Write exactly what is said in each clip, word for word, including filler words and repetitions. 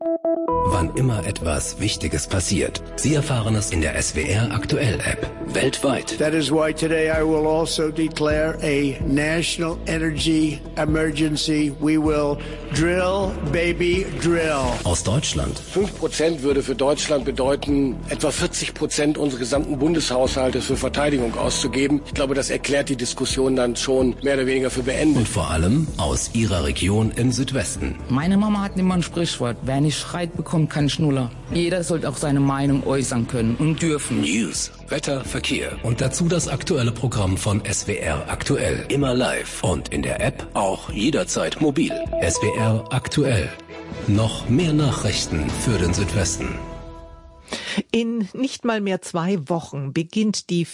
Wann immer etwas Wichtiges passiert, Sie erfahren es in der S W R Aktuell App. Weltweit. That is why today I will also declare a national energy emergency. We will drill, baby, drill. Aus Deutschland. Fünf Prozent würde für Deutschland bedeuten, etwa vierzig Prozent unseres gesamten Bundeshaushaltes für Verteidigung auszugeben. Ich glaube, das erklärt die Diskussion dann schon mehr oder weniger für beendet. Und vor allem aus Ihrer Region im Südwesten. Meine Mama hat immer ein Sprichwort: Wer nicht schreit, bekommt keinen Schnuller. Jeder sollte auch seine Meinung äußern können und dürfen. News, Wetter, Verkehr und dazu das aktuelle Programm von S W R Aktuell. Immer live und in der App auch jederzeit mobil. S W R Aktuell. Noch mehr Nachrichten für den Südwesten. In nicht mal mehr zwei Wochen beginnt die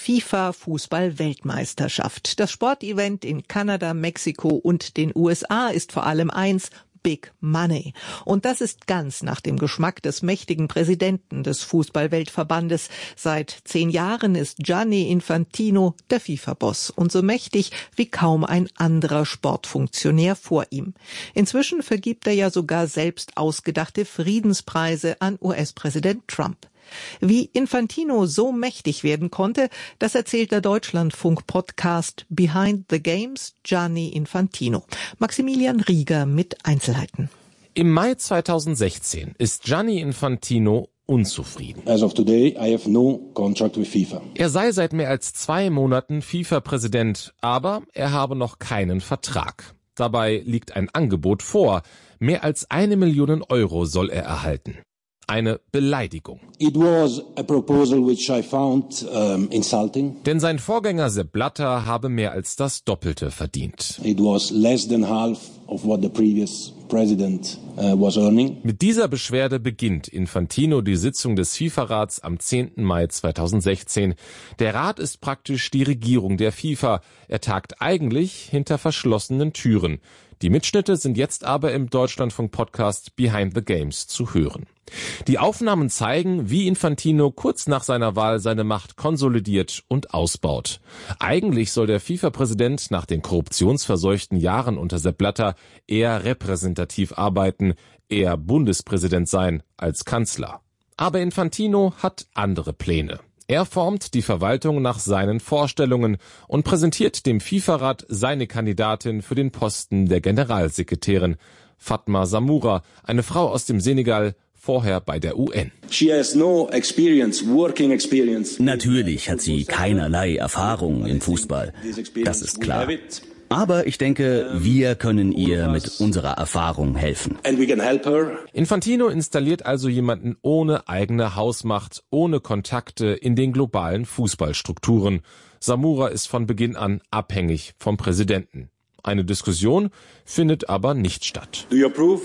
FIFA-Fußball-Weltmeisterschaft. Das Sportevent in Kanada, Mexiko und den U S A ist vor allem eins: Big Money. Und das ist ganz nach dem Geschmack des mächtigen Präsidenten des Fußball-Weltverbandes. Seit zehn Jahren ist Gianni Infantino der FIFA-Boss und so mächtig wie kaum ein anderer Sportfunktionär vor ihm. Inzwischen vergibt er ja sogar selbst ausgedachte Friedenspreise an U S-Präsident Trump. Wie Infantino so mächtig werden konnte, das erzählt der Deutschlandfunk-Podcast Behind the Games Gianni Infantino. Maximilian Rieger mit Einzelheiten. Im Mai zweitausendsechzehn ist Gianni Infantino unzufrieden. As of today, I have no contract with FIFA. Er sei seit mehr als zwei Monaten FIFA-Präsident, aber er habe noch keinen Vertrag. Dabei liegt ein Angebot vor. Mehr als eine Million Euro soll er erhalten. Eine Beleidigung. It was a proposal which I found um, insulting. Denn sein Vorgänger Sepp Blatter habe mehr als das Doppelte verdient. It was less than half of what the previous president uh, was earning. Mit dieser Beschwerde beginnt Infantino die Sitzung des FIFA-Rats am zehnten Mai zweitausendsechzehn. Der Rat ist praktisch die Regierung der FIFA. Er tagt eigentlich hinter verschlossenen Türen. Die Mitschnitte sind jetzt aber im Deutschlandfunk-Podcast Behind the Games zu hören. Die Aufnahmen zeigen, wie Infantino kurz nach seiner Wahl seine Macht konsolidiert und ausbaut. Eigentlich soll der FIFA-Präsident nach den korruptionsverseuchten Jahren unter Sepp Blatter eher repräsentativ arbeiten, eher Bundespräsident sein als Kanzler. Aber Infantino hat andere Pläne. Er formt die Verwaltung nach seinen Vorstellungen und präsentiert dem FIFA-Rat seine Kandidatin für den Posten der Generalsekretärin, Fatma Samoura, eine Frau aus dem Senegal, vorher bei der U N. She has no experience, working experience. Natürlich hat sie keinerlei Erfahrung im Fußball. Das ist klar. Aber ich denke, wir können ihr mit unserer Erfahrung helfen. And we can help her. Infantino installiert also jemanden ohne eigene Hausmacht, ohne Kontakte in den globalen Fußballstrukturen. Samoura ist von Beginn an abhängig vom Präsidenten. Eine Diskussion findet aber nicht statt. Do you approve?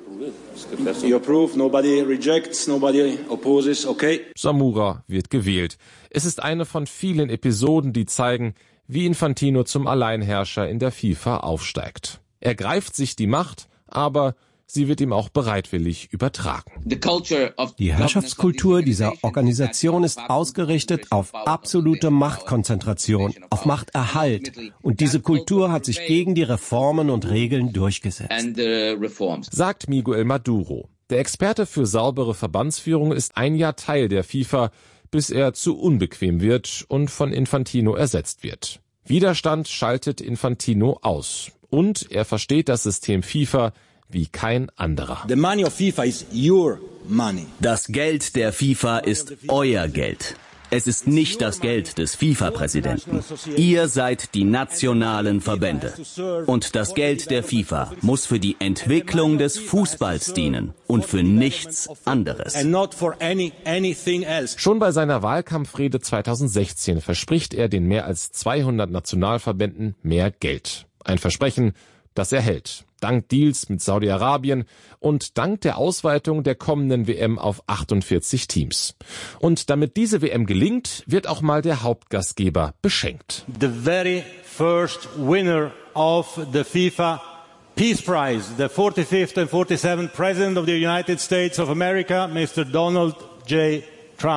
You approve, nobody rejects, nobody opposes, okay? Samoura wird gewählt. Es ist eine von vielen Episoden, die zeigen, wie Infantino zum Alleinherrscher in der FIFA aufsteigt. Er greift sich die Macht, aber sie wird ihm auch bereitwillig übertragen. Die Herrschaftskultur dieser Organisation ist ausgerichtet auf absolute Machtkonzentration, auf Machterhalt. Und diese Kultur hat sich gegen die Reformen und Regeln durchgesetzt. Sagt Miguel Maduro. Der Experte für saubere Verbandsführung ist ein Jahr Teil der FIFA, bis er zu unbequem wird und von Infantino ersetzt wird. Widerstand schaltet Infantino aus. Und er versteht das System FIFA wie kein anderer. The money of FIFA is your money. Das Geld der FIFA ist euer Geld. Es ist nicht das Geld des FIFA-Präsidenten. Ihr seid die nationalen Verbände. Und das Geld der FIFA muss für die Entwicklung des Fußballs dienen und für nichts anderes. Schon bei seiner Wahlkampfrede zweitausendsechzehn verspricht er den mehr als zweihundert Nationalverbänden mehr Geld. Ein Versprechen, das er hält. Dank Deals mit Saudi-Arabien und dank der Ausweitung der kommenden W M auf achtundvierzig Teams. Und damit diese W M gelingt, wird auch mal der Hauptgastgeber beschenkt. The very first winner of the FIFA Peace Prize, the forty-fifth and forty-seventh President of the United States of America, Mister Donald J. Trump.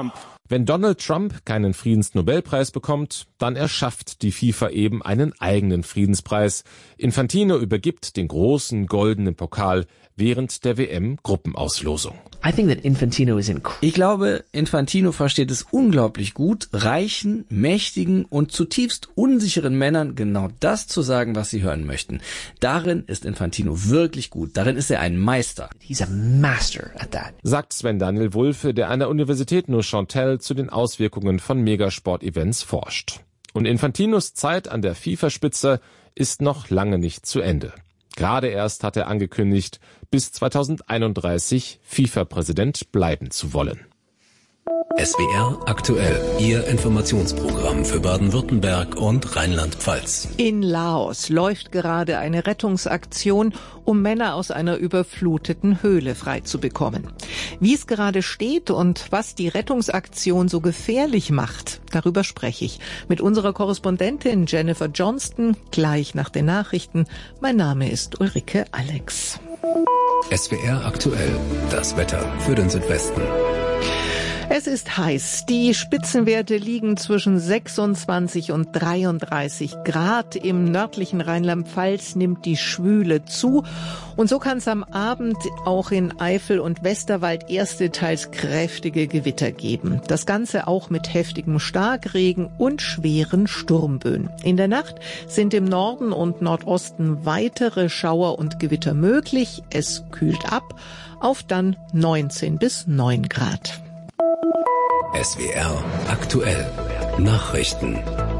Wenn Donald Trump keinen Friedensnobelpreis bekommt, dann erschafft die FIFA eben einen eigenen Friedenspreis. Infantino übergibt den großen goldenen Pokal während der W M-Gruppenauslosung. Ich glaube, Infantino versteht es unglaublich gut, reichen, mächtigen und zutiefst unsicheren Männern genau das zu sagen, was sie hören möchten. Darin ist Infantino wirklich gut. Darin ist er ein Meister. He's a master at that. Sagt Sven Daniel Wulfe, der an der Universität Neuchâtel zu den Auswirkungen von Megasport-Events forscht. Und Infantinos Zeit an der FIFA-Spitze ist noch lange nicht zu Ende. Gerade erst hat er angekündigt, bis zweitausendeinunddreißig FIFA-Präsident bleiben zu wollen. S W R aktuell, Ihr Informationsprogramm für Baden-Württemberg und Rheinland-Pfalz. In Laos läuft gerade eine Rettungsaktion, um Männer aus einer überfluteten Höhle freizubekommen. Wie es gerade steht und was die Rettungsaktion so gefährlich macht, darüber spreche ich mit unserer Korrespondentin Jennifer Johnston gleich nach den Nachrichten. Mein Name ist Ulrike Alex. S W R aktuell, das Wetter für den Südwesten. Es ist heiß. Die Spitzenwerte liegen zwischen sechsundzwanzig und dreiunddreißig Grad. Im nördlichen Rheinland-Pfalz nimmt die Schwüle zu. Und so kann es am Abend auch in Eifel und Westerwald erste, teils kräftige Gewitter geben. Das Ganze auch mit heftigem Starkregen und schweren Sturmböen. In der Nacht sind im Norden und Nordosten weitere Schauer und Gewitter möglich. Es kühlt ab auf dann neunzehn bis neun Grad. S W R aktuell. Nachrichten.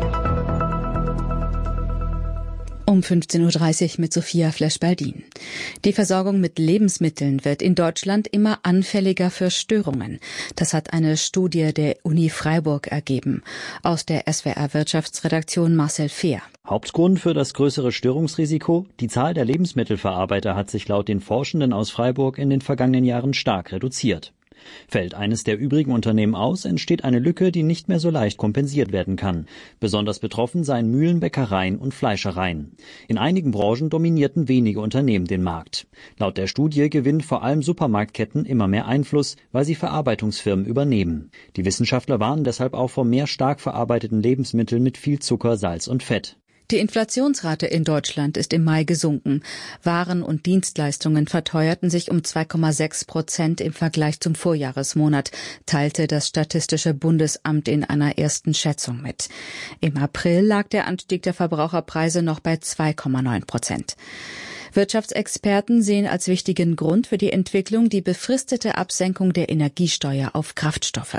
Um fünfzehn Uhr dreißig mit Sophia Flesch-Baldin. Die Versorgung mit Lebensmitteln wird in Deutschland immer anfälliger für Störungen. Das hat eine Studie der Uni Freiburg ergeben. Aus der S W R-Wirtschaftsredaktion Marcel Fehr. Hauptgrund für das größere Störungsrisiko? Die Zahl der Lebensmittelverarbeiter hat sich laut den Forschenden aus Freiburg in den vergangenen Jahren stark reduziert. Fällt eines der übrigen Unternehmen aus, entsteht eine Lücke, die nicht mehr so leicht kompensiert werden kann. Besonders betroffen seien Mühlen, Bäckereien und Fleischereien. In einigen Branchen dominierten wenige Unternehmen den Markt. Laut der Studie gewinnen vor allem Supermarktketten immer mehr Einfluss, weil sie Verarbeitungsfirmen übernehmen. Die Wissenschaftler warnen deshalb auch vor mehr stark verarbeiteten Lebensmitteln mit viel Zucker, Salz und Fett. Die Inflationsrate in Deutschland ist im Mai gesunken. Waren und Dienstleistungen verteuerten sich um zwei Komma sechs Prozent im Vergleich zum Vorjahresmonat, teilte das Statistische Bundesamt in einer ersten Schätzung mit. Im April lag der Anstieg der Verbraucherpreise noch bei zwei Komma neun Prozent. Wirtschaftsexperten sehen als wichtigen Grund für die Entwicklung die befristete Absenkung der Energiesteuer auf Kraftstoffe.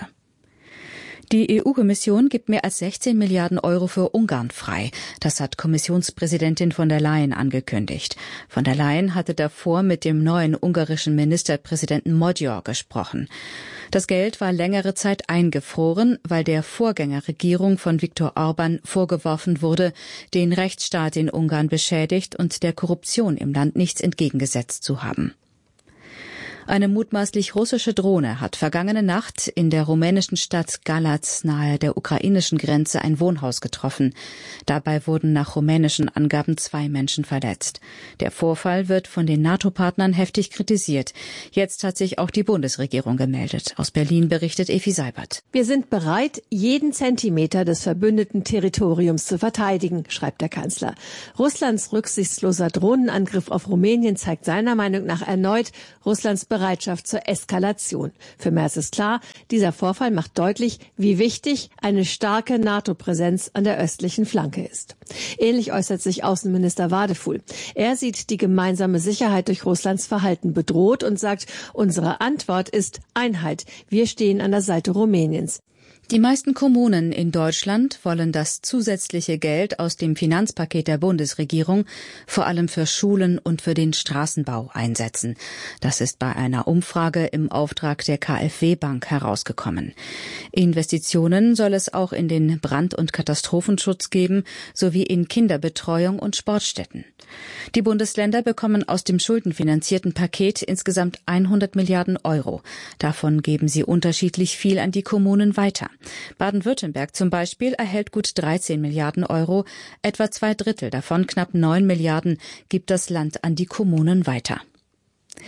Die E U-Kommission gibt mehr als sechzehn Milliarden Euro für Ungarn frei. Das hat Kommissionspräsidentin von der Leyen angekündigt. Von der Leyen hatte davor mit dem neuen ungarischen Ministerpräsidenten Magyar gesprochen. Das Geld war längere Zeit eingefroren, weil der Vorgängerregierung von Viktor Orbán vorgeworfen wurde, den Rechtsstaat in Ungarn beschädigt und der Korruption im Land nichts entgegengesetzt zu haben. Eine mutmaßlich russische Drohne hat vergangene Nacht in der rumänischen Stadt Galați nahe der ukrainischen Grenze ein Wohnhaus getroffen. Dabei wurden nach rumänischen Angaben zwei Menschen verletzt. Der Vorfall wird von den NATO-Partnern heftig kritisiert. Jetzt hat sich auch die Bundesregierung gemeldet. Aus Berlin berichtet Evi Seibert. Wir sind bereit, jeden Zentimeter des verbündeten Territoriums zu verteidigen, schreibt der Kanzler. Russlands rücksichtsloser Drohnenangriff auf Rumänien zeigt seiner Meinung nach erneut Russlands Bereitschaft zur Eskalation. Für Merz ist klar, dieser Vorfall macht deutlich, wie wichtig eine starke NATO-Präsenz an der östlichen Flanke ist. Ähnlich äußert sich Außenminister Wadefuhl. Er sieht die gemeinsame Sicherheit durch Russlands Verhalten bedroht und sagt, unsere Antwort ist Einheit. Wir stehen an der Seite Rumäniens. Die meisten Kommunen in Deutschland wollen das zusätzliche Geld aus dem Finanzpaket der Bundesregierung vor allem für Schulen und für den Straßenbau einsetzen. Das ist bei einer Umfrage im Auftrag der K f W-Bank herausgekommen. Investitionen soll es auch in den Brand- und Katastrophenschutz geben, sowie in Kinderbetreuung und Sportstätten. Die Bundesländer bekommen aus dem schuldenfinanzierten Paket insgesamt hundert Milliarden Euro. Davon geben sie unterschiedlich viel an die Kommunen weiter. Baden-Württemberg zum Beispiel erhält gut dreizehn Milliarden Euro, etwa zwei Drittel davon, knapp neun Milliarden, gibt das Land an die Kommunen weiter.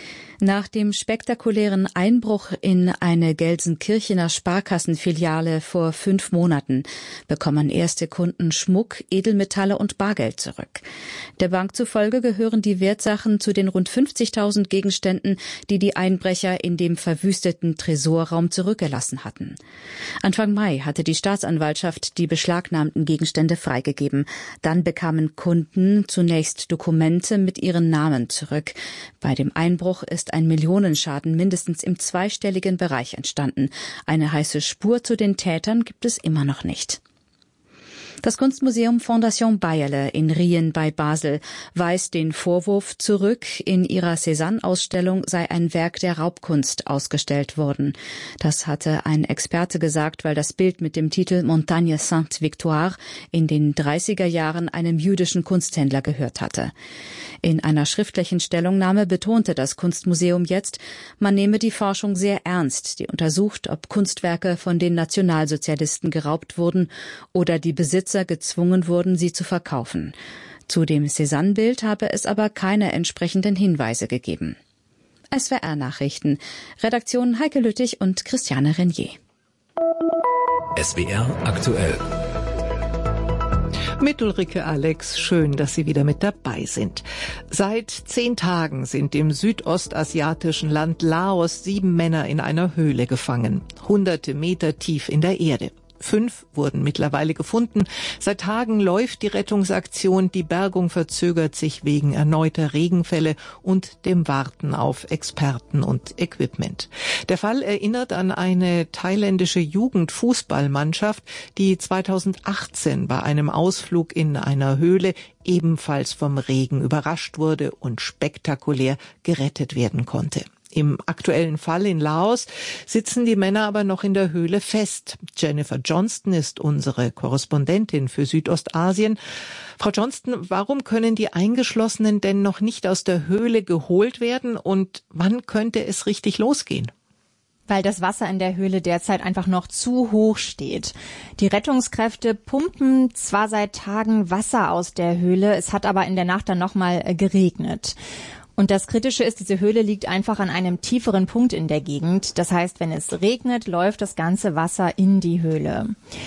Nach dem spektakulären Einbruch in eine Gelsenkirchener Sparkassenfiliale vor fünf Monaten bekommen erste Kunden Schmuck, Edelmetalle und Bargeld zurück. Der Bank zufolge gehören die Wertsachen zu den rund fünfzigtausend Gegenständen, die die Einbrecher in dem verwüsteten Tresorraum zurückgelassen hatten. Anfang Mai hatte die Staatsanwaltschaft die beschlagnahmten Gegenstände freigegeben. Dann bekamen Kunden zunächst Dokumente mit ihren Namen zurück. Bei dem Einbruch ist ein Millionenschaden mindestens im zweistelligen Bereich entstanden. Eine heiße Spur zu den Tätern gibt es immer noch nicht. Das Kunstmuseum Fondation Bayerle in Rien bei Basel weist den Vorwurf zurück, in ihrer Cézanne-Ausstellung sei ein Werk der Raubkunst ausgestellt worden. Das hatte ein Experte gesagt, weil das Bild mit dem Titel Montagne Sainte Victoire in den dreißiger Jahren einem jüdischen Kunsthändler gehört hatte. In einer schriftlichen Stellungnahme betonte das Kunstmuseum jetzt, man nehme die Forschung sehr ernst, die untersucht, ob Kunstwerke von den Nationalsozialisten geraubt wurden oder die Besitzer gezwungen wurden, sie zu verkaufen. Zu dem Cézanne-Bild habe es aber keine entsprechenden Hinweise gegeben. S W R-Nachrichten. Redaktion Heike Lüttich und Christiane Renier. S W R aktuell. Mit Ulrike Alex, schön, dass Sie wieder mit dabei sind. Seit zehn Tagen sind im südostasiatischen Land Laos sieben Männer in einer Höhle gefangen, hunderte Meter tief in der Erde. Fünf wurden mittlerweile gefunden. Seit Tagen läuft die Rettungsaktion. Die Bergung verzögert sich wegen erneuter Regenfälle und dem Warten auf Experten und Equipment. Der Fall erinnert an eine thailändische Jugendfußballmannschaft, die zweitausendachtzehn bei einem Ausflug in einer Höhle ebenfalls vom Regen überrascht wurde und spektakulär gerettet werden konnte. Im aktuellen Fall in Laos sitzen die Männer aber noch in der Höhle fest. Jennifer Johnston ist unsere Korrespondentin für Südostasien. Frau Johnston, warum können die Eingeschlossenen denn noch nicht aus der Höhle geholt werden und wann könnte es richtig losgehen? Weil das Wasser in der Höhle derzeit einfach noch zu hoch steht. Die Rettungskräfte pumpen zwar seit Tagen Wasser aus der Höhle, es hat aber in der Nacht dann nochmal geregnet. Und das Kritische ist, diese Höhle liegt einfach an einem tieferen Punkt in der Gegend. Das heißt, wenn es regnet, läuft das ganze Wasser in die Höhle.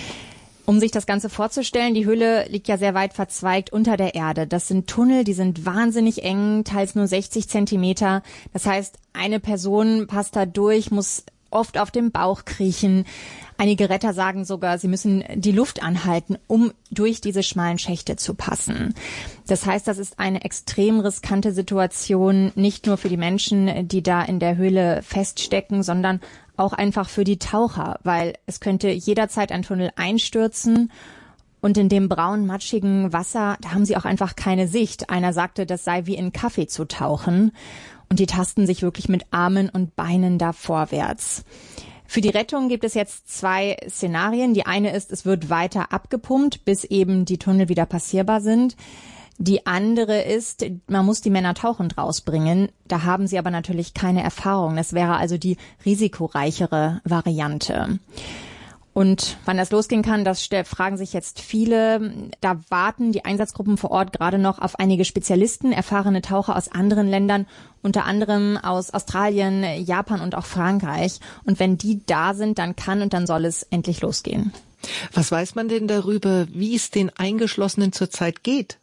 Um sich das Ganze vorzustellen, die Höhle liegt ja sehr weit verzweigt unter der Erde. Das sind Tunnel, die sind wahnsinnig eng, teils nur sechzig Zentimeter. Das heißt, eine Person passt da durch, muss oft auf dem Bauch kriechen. Einige Retter sagen sogar, sie müssen die Luft anhalten, um durch diese schmalen Schächte zu passen. Das heißt, das ist eine extrem riskante Situation, nicht nur für die Menschen, die da in der Höhle feststecken, sondern auch einfach für die Taucher, weil es könnte jederzeit ein Tunnel einstürzen und in dem braunen, matschigen Wasser, da haben sie auch einfach keine Sicht. Einer sagte, das sei wie in Kaffee zu tauchen und die tasten sich wirklich mit Armen und Beinen da vorwärts. Für die Rettung gibt es jetzt zwei Szenarien. Die eine ist, es wird weiter abgepumpt, bis eben die Tunnel wieder passierbar sind. Die andere ist, man muss die Männer tauchend rausbringen. Da haben sie aber natürlich keine Erfahrung. Das wäre also die risikoreichere Variante. Und wann das losgehen kann, das fragen sich jetzt viele. Da warten die Einsatzgruppen vor Ort gerade noch auf einige Spezialisten, erfahrene Taucher aus anderen Ländern, unter anderem aus Australien, Japan und auch Frankreich. Und wenn die da sind, dann kann und dann soll es endlich losgehen. Was weiß man denn darüber, wie es den Eingeschlossenen zurzeit geht?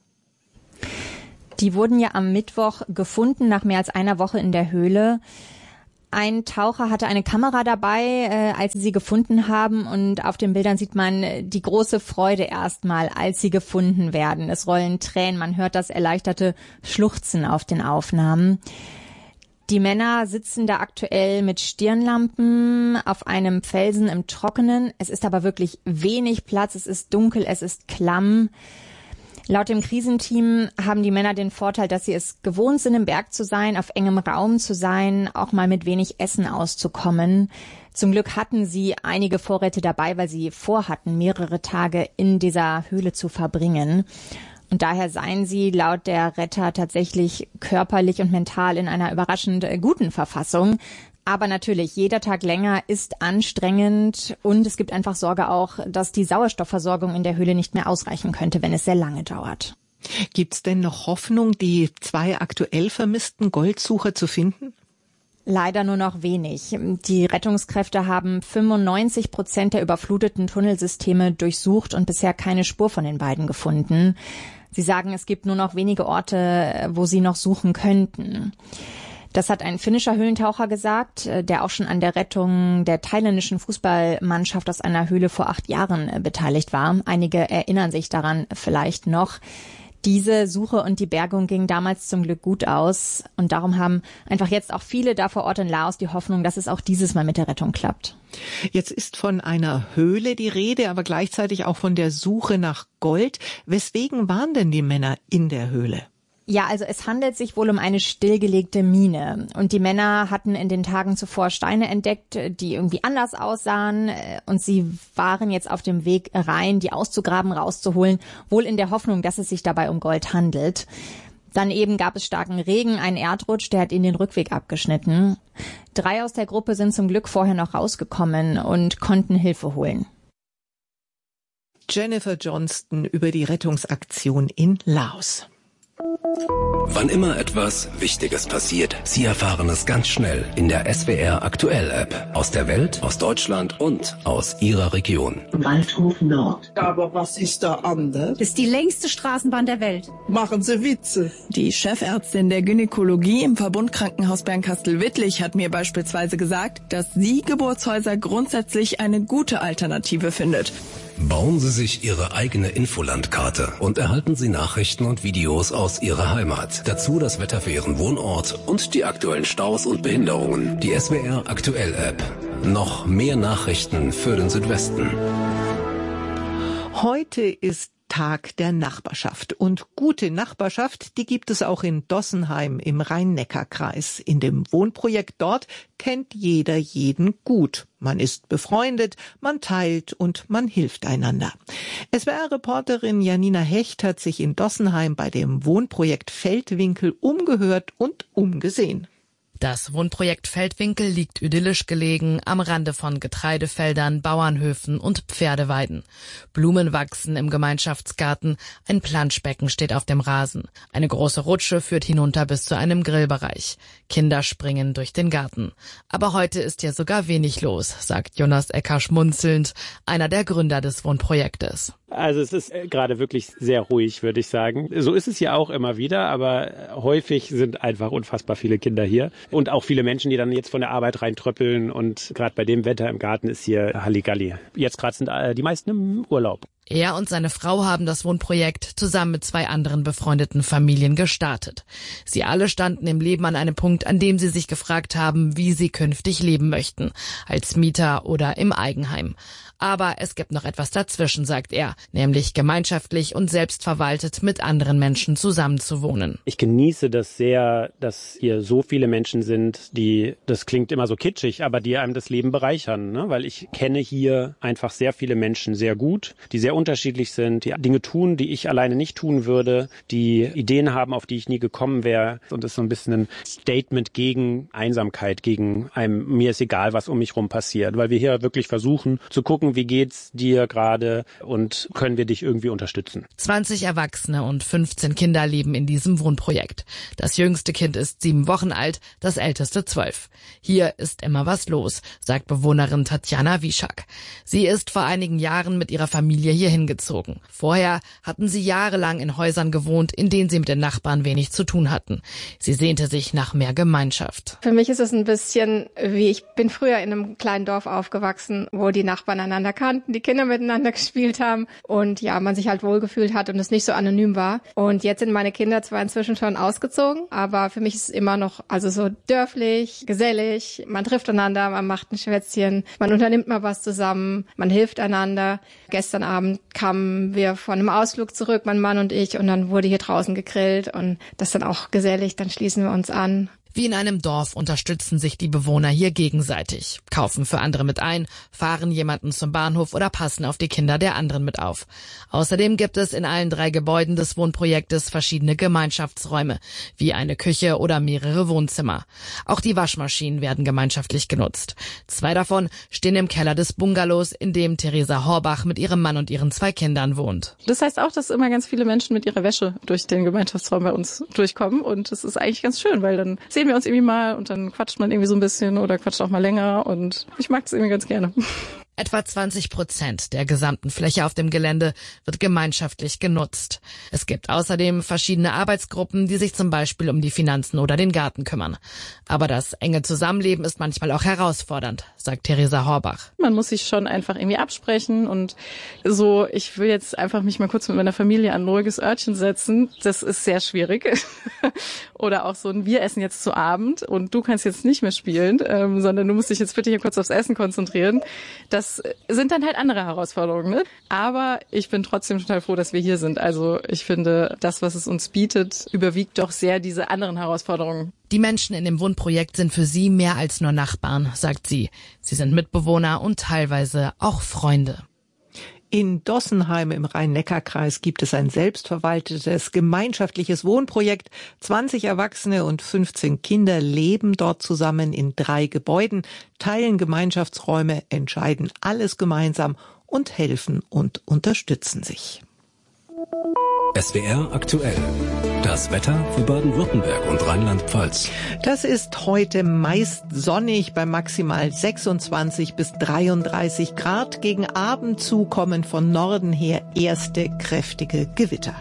Die wurden ja am Mittwoch gefunden, nach mehr als einer Woche in der Höhle. Ein Taucher hatte eine Kamera dabei, äh, als sie sie gefunden haben, und auf den Bildern sieht man die große Freude erstmal, als sie gefunden werden. Es rollen Tränen, man hört das erleichterte Schluchzen auf den Aufnahmen. Die Männer sitzen da aktuell mit Stirnlampen auf einem Felsen im Trockenen. Es ist aber wirklich wenig Platz, es ist dunkel, es ist klamm. Laut dem Krisenteam haben die Männer den Vorteil, dass sie es gewohnt sind, im Berg zu sein, auf engem Raum zu sein, auch mal mit wenig Essen auszukommen. Zum Glück hatten sie einige Vorräte dabei, weil sie vorhatten, mehrere Tage in dieser Höhle zu verbringen. Und daher seien sie laut der Retter tatsächlich körperlich und mental in einer überraschend guten Verfassung. Aber natürlich, jeder Tag länger ist anstrengend und es gibt einfach Sorge auch, dass die Sauerstoffversorgung in der Höhle nicht mehr ausreichen könnte, wenn es sehr lange dauert. Gibt's denn noch Hoffnung, die zwei aktuell vermissten Goldsucher zu finden? Leider nur noch wenig. Die Rettungskräfte haben fünfundneunzig Prozent der überfluteten Tunnelsysteme durchsucht und bisher keine Spur von den beiden gefunden. Sie sagen, es gibt nur noch wenige Orte, wo sie noch suchen könnten. Das hat ein finnischer Höhlentaucher gesagt, der auch schon an der Rettung der thailändischen Fußballmannschaft aus einer Höhle vor acht Jahren beteiligt war. Einige erinnern sich daran vielleicht noch. Diese Suche und die Bergung ging damals zum Glück gut aus. Und darum haben einfach jetzt auch viele da vor Ort in Laos die Hoffnung, dass es auch dieses Mal mit der Rettung klappt. Jetzt ist von einer Höhle die Rede, aber gleichzeitig auch von der Suche nach Gold. Weswegen waren denn die Männer in der Höhle? Ja, also es handelt sich wohl um eine stillgelegte Mine. Und die Männer hatten in den Tagen zuvor Steine entdeckt, die irgendwie anders aussahen. Und sie waren jetzt auf dem Weg rein, die auszugraben, rauszuholen, wohl in der Hoffnung, dass es sich dabei um Gold handelt. Dann eben gab es starken Regen, einen Erdrutsch, der hat ihnen den Rückweg abgeschnitten. Drei aus der Gruppe sind zum Glück vorher noch rausgekommen und konnten Hilfe holen. Jennifer Johnston über die Rettungsaktion in Laos. Wann immer etwas Wichtiges passiert, Sie erfahren es ganz schnell in der S W R Aktuell App. Aus der Welt, aus Deutschland und aus Ihrer Region. Waldhof Nord. Aber was ist da anders? Das ist die längste Straßenbahn der Welt. Machen Sie Witze. Die Chefärztin der Gynäkologie im Verbundkrankenhaus Bernkastel-Wittlich hat mir beispielsweise gesagt, dass sie Geburtshäuser grundsätzlich eine gute Alternative findet. Bauen Sie sich Ihre eigene Infolandkarte und erhalten Sie Nachrichten und Videos aus Ihrer Heimat. Dazu das Wetter für Ihren Wohnort und die aktuellen Staus und Behinderungen. Die S W R Aktuell App. Noch mehr Nachrichten für den Südwesten. Heute ist Tag der Nachbarschaft. Und gute Nachbarschaft, die gibt es auch in Dossenheim im Rhein-Neckar-Kreis. In dem Wohnprojekt dort kennt jeder jeden gut. Man ist befreundet, man teilt und man hilft einander. S W R-Reporterin Janina Hecht hat sich in Dossenheim bei dem Wohnprojekt Feldwinkel umgehört und umgesehen. Das Wohnprojekt Feldwinkel liegt idyllisch gelegen am Rande von Getreidefeldern, Bauernhöfen und Pferdeweiden. Blumen wachsen im Gemeinschaftsgarten, ein Planschbecken steht auf dem Rasen. Eine große Rutsche führt hinunter bis zu einem Grillbereich. Kinder springen durch den Garten. Aber heute ist hier sogar wenig los, sagt Jonas Ecker schmunzelnd, einer der Gründer des Wohnprojektes. Also es ist gerade wirklich sehr ruhig, würde ich sagen. So ist es hier auch immer wieder, aber häufig sind einfach unfassbar viele Kinder hier und auch viele Menschen, die dann jetzt von der Arbeit reintröppeln, und gerade bei dem Wetter im Garten ist hier Halligalli. Jetzt gerade sind die meisten im Urlaub. Er und seine Frau haben das Wohnprojekt zusammen mit zwei anderen befreundeten Familien gestartet. Sie alle standen im Leben an einem Punkt, an dem sie sich gefragt haben, wie sie künftig leben möchten, als Mieter oder im Eigenheim. Aber es gibt noch etwas dazwischen, sagt er, nämlich gemeinschaftlich und selbstverwaltet mit anderen Menschen zusammenzuwohnen. Ich genieße das sehr, dass hier so viele Menschen sind, die, das klingt immer so kitschig, aber die einem das Leben bereichern, ne? Weil ich kenne hier einfach sehr viele Menschen sehr gut, die sehr unterschiedlich sind, die Dinge tun, die ich alleine nicht tun würde, die Ideen haben, auf die ich nie gekommen wäre. Und das ist so ein bisschen ein Statement gegen Einsamkeit, gegen einem, mir ist egal, was um mich rum passiert, weil wir hier wirklich versuchen zu gucken, wie geht's dir gerade und können wir dich irgendwie unterstützen. zwanzig Erwachsene und fünfzehn Kinder leben in diesem Wohnprojekt. Das jüngste Kind ist sieben Wochen alt, das älteste zwölf. Hier ist immer was los, sagt Bewohnerin Tatjana Wischak. Sie ist vor einigen Jahren mit ihrer Familie hier hingezogen. Vorher hatten sie jahrelang in Häusern gewohnt, in denen sie mit den Nachbarn wenig zu tun hatten. Sie sehnte sich nach mehr Gemeinschaft. Für mich ist es ein bisschen wie, ich bin früher in einem kleinen Dorf aufgewachsen, wo die Nachbarn einander kannten, die Kinder miteinander gespielt haben und ja, man sich halt wohlgefühlt hat und es nicht so anonym war. Und jetzt sind meine Kinder zwar inzwischen schon ausgezogen, aber für mich ist es immer noch also so dörflich, gesellig, man trifft einander, man macht ein Schwätzchen, man unternimmt mal was zusammen, man hilft einander. Gestern Abend kamen wir von einem Ausflug zurück, mein Mann und ich, und dann wurde hier draußen gegrillt und das dann auch gesellig, dann schließen wir uns an. Wie in einem Dorf unterstützen sich die Bewohner hier gegenseitig, kaufen für andere mit ein, fahren jemanden zum Bahnhof oder passen auf die Kinder der anderen mit auf. Außerdem gibt es in allen drei Gebäuden des Wohnprojektes verschiedene Gemeinschaftsräume, wie eine Küche oder mehrere Wohnzimmer. Auch die Waschmaschinen werden gemeinschaftlich genutzt. Zwei davon stehen im Keller des Bungalows, in dem Theresa Horbach mit ihrem Mann und ihren zwei Kindern wohnt. Das heißt auch, dass immer ganz viele Menschen mit ihrer Wäsche durch den Gemeinschaftsraum bei uns durchkommen, und das ist eigentlich ganz schön, weil dann sehen sehen wir uns irgendwie mal und dann quatscht man irgendwie so ein bisschen oder quatscht auch mal länger und ich mag das irgendwie ganz gerne. Etwa zwanzig Prozent der gesamten Fläche auf dem Gelände wird gemeinschaftlich genutzt. Es gibt außerdem verschiedene Arbeitsgruppen, die sich zum Beispiel um die Finanzen oder den Garten kümmern. Aber das enge Zusammenleben ist manchmal auch herausfordernd, sagt Theresa Horbach. Man muss sich schon einfach irgendwie absprechen und so, ich will jetzt einfach mich mal kurz mit meiner Familie an ein ruhiges Örtchen setzen. Das ist sehr schwierig. Oder auch so ein Wir essen jetzt zu Abend und du kannst jetzt nicht mehr spielen, ähm, sondern du musst dich jetzt bitte hier kurz aufs Essen konzentrieren. Das Das sind dann halt andere Herausforderungen, ne? Aber ich bin trotzdem total froh, dass wir hier sind. Also ich finde, das, was es uns bietet, überwiegt doch sehr diese anderen Herausforderungen. Die Menschen in dem Wohnprojekt sind für sie mehr als nur Nachbarn, sagt sie. Sie sind Mitbewohner und teilweise auch Freunde. In Dossenheim im Rhein-Neckar-Kreis gibt es ein selbstverwaltetes gemeinschaftliches Wohnprojekt. zwanzig Erwachsene und fünfzehn Kinder leben dort zusammen in drei Gebäuden, teilen Gemeinschaftsräume, entscheiden alles gemeinsam und helfen und unterstützen sich. S W R aktuell. Das Wetter für Baden-Württemberg und Rheinland-Pfalz. Das ist heute meist sonnig bei maximal sechsundzwanzig bis dreiunddreißig Grad. Gegen Abend zu kommen von Norden her erste kräftige Gewitter.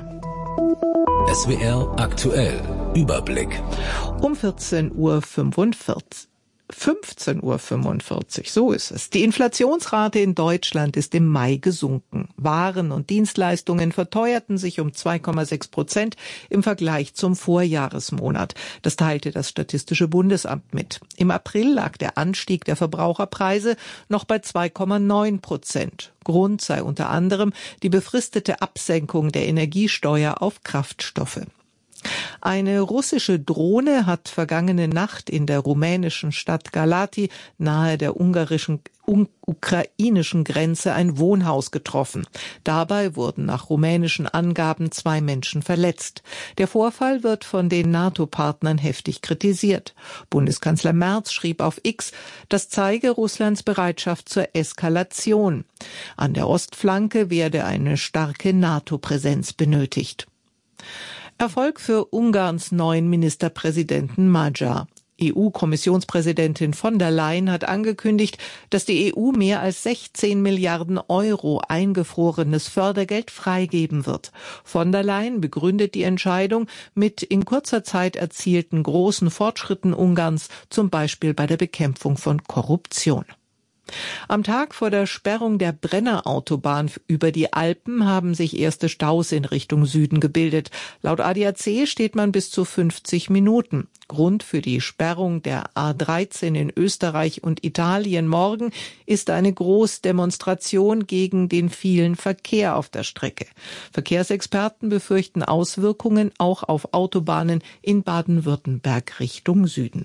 S W R aktuell. Überblick. Um vierzehn Uhr fünfundvierzig. fünfzehn Uhr fünfundvierzig, so ist es. Die Inflationsrate in Deutschland ist im Mai gesunken. Waren und Dienstleistungen verteuerten sich um zwei Komma sechs Prozent im Vergleich zum Vorjahresmonat. Das teilte das Statistische Bundesamt mit. Im April lag der Anstieg der Verbraucherpreise noch bei zwei Komma neun Prozent. Grund sei unter anderem die befristete Absenkung der Energiesteuer auf Kraftstoffe. Eine russische Drohne hat vergangene Nacht in der rumänischen Stadt Galati nahe der ungarischen, un, ukrainischen Grenze ein Wohnhaus getroffen. Dabei wurden nach rumänischen Angaben zwei Menschen verletzt. Der Vorfall wird von den NATO-Partnern heftig kritisiert. Bundeskanzler Merz schrieb auf X, das zeige Russlands Bereitschaft zur Eskalation. An der Ostflanke werde eine starke NATO-Präsenz benötigt. Erfolg für Ungarns neuen Ministerpräsidenten Magyar. E U-Kommissionspräsidentin von der Leyen hat angekündigt, dass die E U mehr als sechzehn Milliarden Euro eingefrorenes Fördergeld freigeben wird. Von der Leyen begründet die Entscheidung mit in kurzer Zeit erzielten großen Fortschritten Ungarns, zum Beispiel bei der Bekämpfung von Korruption. Am Tag vor der Sperrung der Brennerautobahn über die Alpen haben sich erste Staus in Richtung Süden gebildet. Laut A D A C steht man bis zu fünfzig Minuten. Grund für die Sperrung der A dreizehn in Österreich und Italien morgen ist eine Großdemonstration gegen den vielen Verkehr auf der Strecke. Verkehrsexperten befürchten Auswirkungen auch auf Autobahnen in Baden-Württemberg Richtung Süden.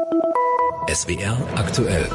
S W R aktuell.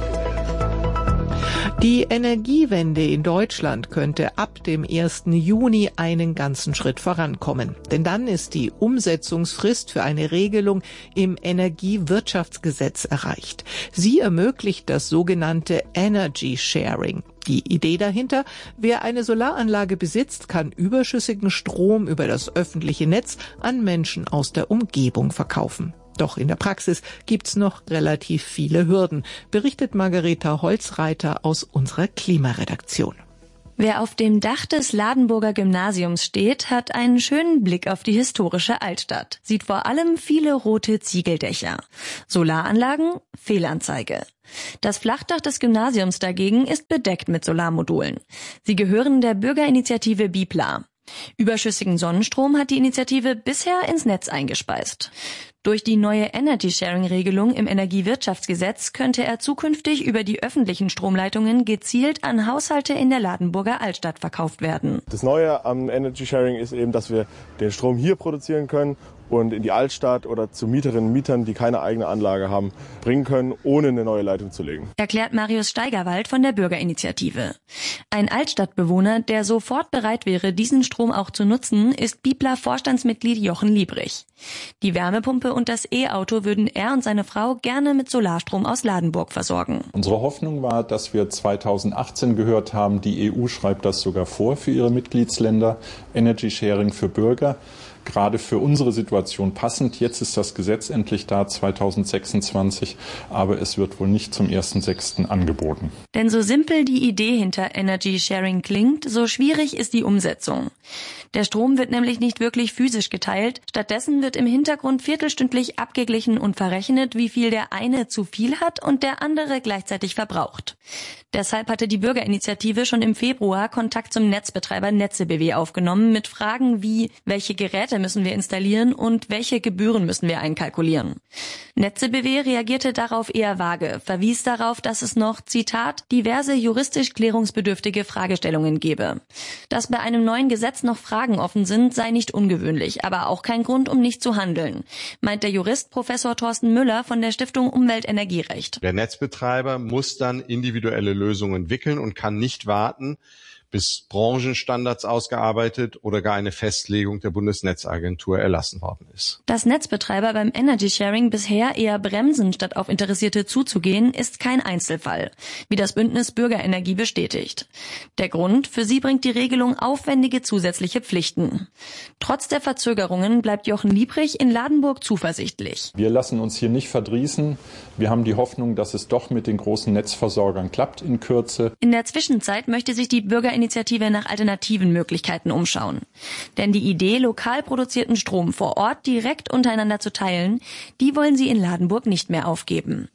Die Energiewende in Deutschland könnte ab dem ersten Juni einen ganzen Schritt vorankommen. Denn dann ist die Umsetzungsfrist für eine Regelung im Energiewirtschaftsgesetz erreicht. Sie ermöglicht das sogenannte Energy Sharing. Die Idee dahinter, wer eine Solaranlage besitzt, kann überschüssigen Strom über das öffentliche Netz an Menschen aus der Umgebung verkaufen. Doch in der Praxis gibt's noch relativ viele Hürden, berichtet Margareta Holzreiter aus unserer Klimaredaktion. Wer auf dem Dach des Ladenburger Gymnasiums steht, hat einen schönen Blick auf die historische Altstadt, sieht vor allem viele rote Ziegeldächer. Solaranlagen? Fehlanzeige. Das Flachdach des Gymnasiums dagegen ist bedeckt mit Solarmodulen. Sie gehören der Bürgerinitiative Bipla. Überschüssigen Sonnenstrom hat die Initiative bisher ins Netz eingespeist. Durch die neue Energy-Sharing-Regelung im Energiewirtschaftsgesetz könnte er zukünftig über die öffentlichen Stromleitungen gezielt an Haushalte in der Ladenburger Altstadt verkauft werden. Das Neue am Energy-Sharing ist eben, dass wir den Strom hier produzieren können und in die Altstadt oder zu Mieterinnen und Mietern, die keine eigene Anlage haben, bringen können, ohne eine neue Leitung zu legen. Erklärt Marius Steigerwald von der Bürgerinitiative. Ein Altstadtbewohner, der sofort bereit wäre, diesen Strom auch zu nutzen, ist Bipla-Vorstandsmitglied Jochen Liebrich. Die Wärmepumpe und das E-Auto würden er und seine Frau gerne mit Solarstrom aus Ladenburg versorgen. Unsere Hoffnung war, dass wir zweitausendachtzehn gehört haben, die E U schreibt das sogar vor für ihre Mitgliedsländer, Energy Sharing für Bürger. gerade für unsere Situation passend. Jetzt ist das Gesetz endlich da, zweitausendsechsundzwanzig, aber es wird wohl nicht zum ersten sechsten angeboten. Denn so simpel die Idee hinter Energy Sharing klingt, so schwierig ist die Umsetzung. Der Strom wird nämlich nicht wirklich physisch geteilt. Stattdessen wird im Hintergrund viertelstündlich abgeglichen und verrechnet, wie viel der eine zu viel hat und der andere gleichzeitig verbraucht. Deshalb hatte die Bürgerinitiative schon im Februar Kontakt zum Netzbetreiber Netze B W aufgenommen mit Fragen wie, welche Geräte müssen wir installieren und welche Gebühren müssen wir einkalkulieren. Netze B W reagierte darauf eher vage, verwies darauf, dass es noch, Zitat, diverse juristisch klärungsbedürftige Fragestellungen gebe. Dass bei einem neuen Gesetz noch Fragen offen sind, sei nicht ungewöhnlich, aber auch kein Grund, um nicht zu handeln, meint der Jurist Professor Thorsten Müller von der Stiftung Umwelt-Energierecht. Der Netzbetreiber muss dann individuelle Lösungen entwickeln und kann nicht warten, bis Branchenstandards ausgearbeitet oder gar eine Festlegung der Bundesnetzagentur erlassen worden ist. Dass Netzbetreiber beim Energy Sharing bisher eher bremsen, statt auf Interessierte zuzugehen, ist kein Einzelfall, wie das Bündnis Bürgerenergie bestätigt. Der Grund, für sie bringt die Regelung aufwendige zusätzliche Pflichten. Trotz der Verzögerungen bleibt Jochen Liebrich in Ladenburg zuversichtlich. Wir lassen uns hier nicht verdrießen. Wir haben die Hoffnung, dass es doch mit den großen Netzversorgern klappt in Kürze. In der Zwischenzeit möchte sich die Bürgerinitiative nach alternativen Möglichkeiten umschauen. Denn die Idee, lokal produzierten Strom vor Ort direkt untereinander zu teilen, die wollen sie in Ladenburg nicht mehr aufgeben.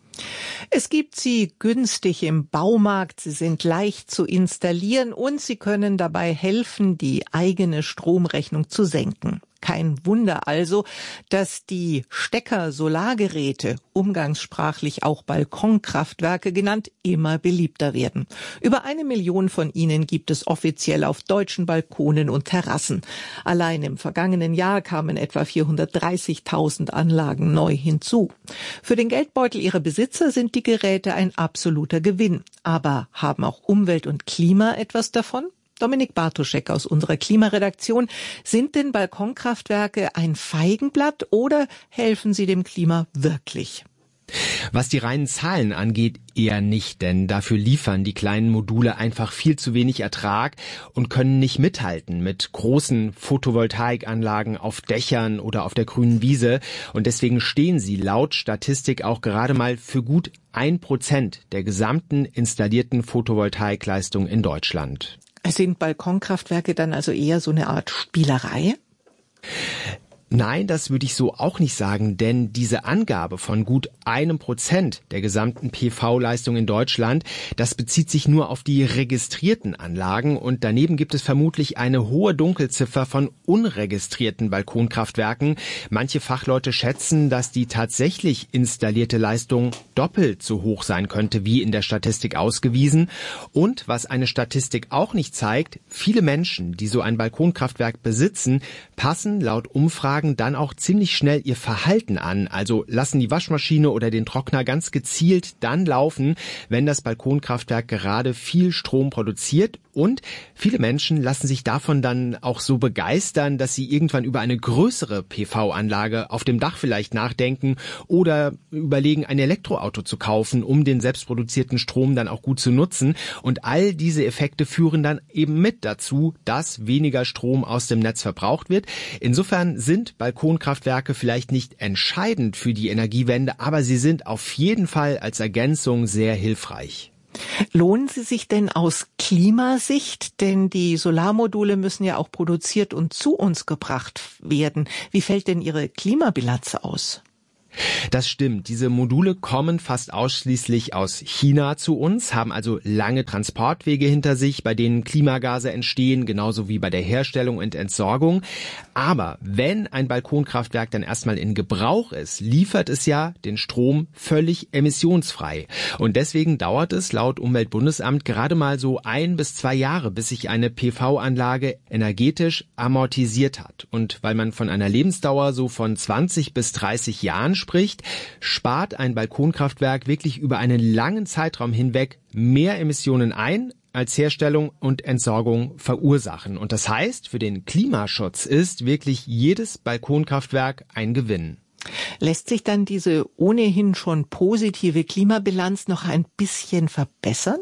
Es gibt sie günstig im Baumarkt, sie sind leicht zu installieren und sie können dabei helfen, die eigene Stromrechnung zu senken. Kein Wunder also, dass die Stecker-Solargeräte, umgangssprachlich auch Balkonkraftwerke genannt, immer beliebter werden. Über eine Million von ihnen gibt es offiziell auf deutschen Balkonen und Terrassen. Allein im vergangenen Jahr kamen etwa vierhundertdreißigtausend Anlagen neu hinzu. Für den Geldbeutel ihrer Besitzer sind die Geräte ein absoluter Gewinn. Aber haben auch Umwelt und Klima etwas davon? Dominik Bartoschek aus unserer Klimaredaktion. Sind denn Balkonkraftwerke ein Feigenblatt oder helfen sie dem Klima wirklich? Was die reinen Zahlen angeht, eher nicht, denn dafür liefern die kleinen Module einfach viel zu wenig Ertrag und können nicht mithalten mit großen Photovoltaikanlagen auf Dächern oder auf der grünen Wiese. Und deswegen stehen sie laut Statistik auch gerade mal für gut ein Prozent der gesamten installierten Photovoltaikleistung in Deutschland. Sind Balkonkraftwerke dann also eher so eine Art Spielerei? Nein, das würde ich so auch nicht sagen, denn diese Angabe von gut einem Prozent der gesamten P V-Leistung in Deutschland, das bezieht sich nur auf die registrierten Anlagen und daneben gibt es vermutlich eine hohe Dunkelziffer von unregistrierten Balkonkraftwerken. Manche Fachleute schätzen, dass die tatsächlich installierte Leistung doppelt so hoch sein könnte, wie in der Statistik ausgewiesen. Und was eine Statistik auch nicht zeigt, viele Menschen, die so ein Balkonkraftwerk besitzen, passen laut Umfragen dann auch ziemlich schnell ihr Verhalten an, also lassen die Waschmaschine oder den Trockner ganz gezielt dann laufen, wenn das Balkonkraftwerk gerade viel Strom produziert. Und viele Menschen lassen sich davon dann auch so begeistern, dass sie irgendwann über eine größere P V-Anlage auf dem Dach vielleicht nachdenken oder überlegen, ein Elektroauto zu kaufen, um den selbstproduzierten Strom dann auch gut zu nutzen. Und all diese Effekte führen dann eben mit dazu, dass weniger Strom aus dem Netz verbraucht wird. Insofern sind Balkonkraftwerke vielleicht nicht entscheidend für die Energiewende, aber sie sind auf jeden Fall als Ergänzung sehr hilfreich. Lohnen sie sich denn aus Klimasicht? Denn die Solarmodule müssen ja auch produziert und zu uns gebracht werden. Wie fällt denn ihre Klimabilanz aus? Das stimmt. Diese Module kommen fast ausschließlich aus China zu uns, haben also lange Transportwege hinter sich, bei denen Klimagase entstehen, genauso wie bei der Herstellung und Entsorgung. Aber wenn ein Balkonkraftwerk dann erstmal in Gebrauch ist, liefert es ja den Strom völlig emissionsfrei. Und deswegen dauert es laut Umweltbundesamt gerade mal so ein bis zwei Jahre, bis sich eine P V-Anlage energetisch amortisiert hat. Und weil man von einer Lebensdauer so von zwanzig bis dreißig Jahren spricht, spart ein Balkonkraftwerk wirklich über einen langen Zeitraum hinweg mehr Emissionen ein, als Herstellung und Entsorgung verursachen. Und das heißt, für den Klimaschutz ist wirklich jedes Balkonkraftwerk ein Gewinn. Lässt sich dann diese ohnehin schon positive Klimabilanz noch ein bisschen verbessern?